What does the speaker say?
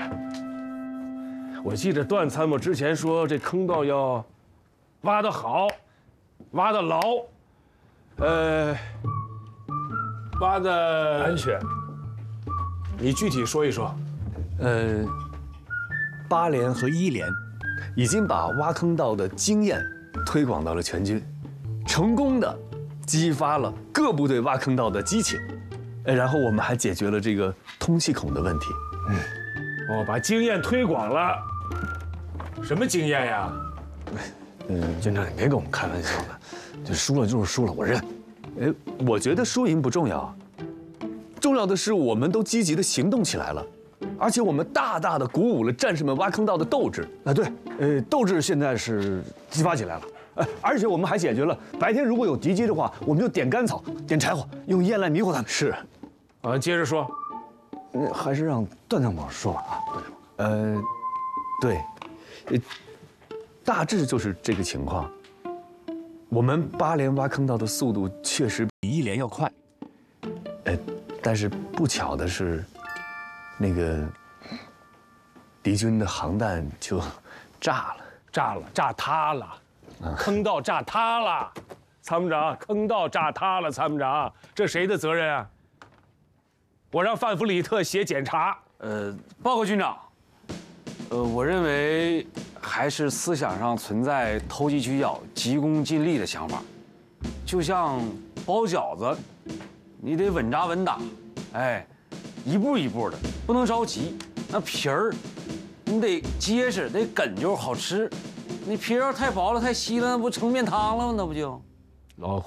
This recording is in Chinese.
我记得段参谋之前说，这坑道要挖得好，挖得牢，挖得安全。 你具体说一说。 8连和1连已经把挖坑道的经验推广到了全军，成功的激发了各部队挖坑道的激情。然后我们还解决了这个通气孔的问题。 哦，把经验推广了。什么经验呀？ 军长，你别跟我们开玩笑了，这输了就是输了，我认。 我觉得输赢不重要，重要的是我们都积极的行动起来了，而且我们大大的鼓舞了战士们挖坑道的斗志。 对，斗志现在是激发起来了。而且我们还解决了白天如果有敌机的话，我们就点干草、点柴火，用烟来迷惑他们。 是， 接着说。 还是让段参谋说吧啊，段参谋。 对，大致就是这个情况。我们8连挖坑道的速度确实比1连要快，但是不巧的是，那个敌军的航弹就炸了， 炸塌了，坑道炸塌了，参谋长，坑道炸塌了，参谋长，这谁的责任啊？我让范弗里特写检查。 报告军长，我认为还是思想上存在投机取巧、急功近利的想法。就像包饺子，你得稳扎稳打，一步一步的，不能着急。那皮儿，你得结实，得哏就好吃。你皮儿要太薄了、太稀了，那不成面汤了吗？那不就？ 老